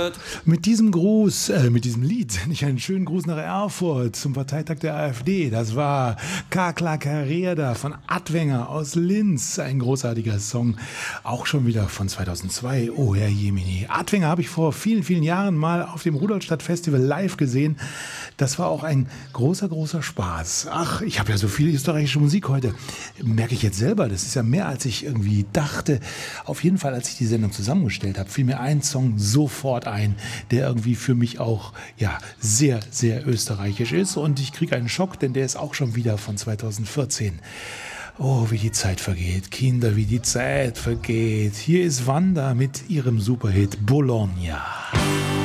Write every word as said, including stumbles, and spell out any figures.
wird. Mit diesem Gruß, äh, mit diesem Lied sende ich einen schönen Gruß nach Erfurt zum Parteitag der AfD. Das war Kakla Carrera von Adwenger aus Linz. Ein großartiger Song, auch schon wieder von zweitausendzwei. Oh, Herr Jemini. Adwenger habe ich vor vielen, vielen Jahren mal auf dem Rudolstadt Festival live gesehen. Das war auch ein großer, großer Spaß. Ach, ich habe ja so viel österreichische Musik heute. Merke ich jetzt selber, das ist ja mehr, als ich irgendwie dachte. Auf jeden Fall, als ich die Sendung zusammengestellt habe, fiel mir ein Song sofort ein, der irgendwie für mich auch ja, sehr, sehr österreichisch ist. Und ich kriege einen Schock, denn der ist auch schon wieder von zweitausendvierzehn. Oh, wie die Zeit vergeht. Kinder, wie die Zeit vergeht. Hier ist Wanda mit ihrem Superhit Bologna.